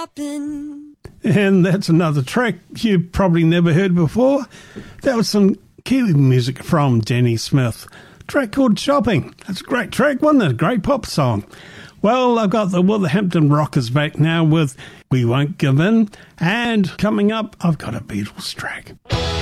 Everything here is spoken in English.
And that's another track you've probably never heard before. That was some Kiwi music from Danny Smith. A track called Shopping. That's a great track, wasn't it? A great pop song. Well, I've got the Wolverhampton Rockers back now with We Won't Give In. And coming up, I've got a Beatles track.